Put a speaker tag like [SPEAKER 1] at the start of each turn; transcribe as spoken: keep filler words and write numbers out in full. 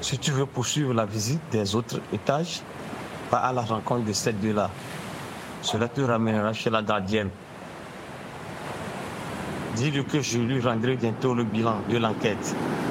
[SPEAKER 1] Si tu veux poursuivre la visite des autres étages, va à la rencontre de ces deux-là. Cela te ramènera chez la gardienne. Dis-lui que je lui rendrai bientôt le bilan de l'enquête.